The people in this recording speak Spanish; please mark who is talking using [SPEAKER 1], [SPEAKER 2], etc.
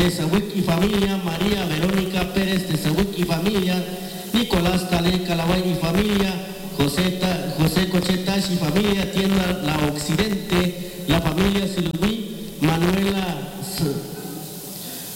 [SPEAKER 1] Tezahuic y familia, María Verónica Pérez Tezahuic y familia, Nicolás Talé Calabay y familia, José Cochetash y familia, Tienda La Occidente, la familia